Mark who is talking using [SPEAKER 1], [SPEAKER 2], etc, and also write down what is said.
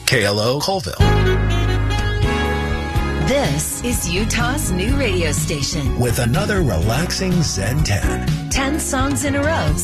[SPEAKER 1] KLO Colville.
[SPEAKER 2] This is Utah's new radio station.
[SPEAKER 1] With another relaxing Zen 10.
[SPEAKER 2] 10 songs in a row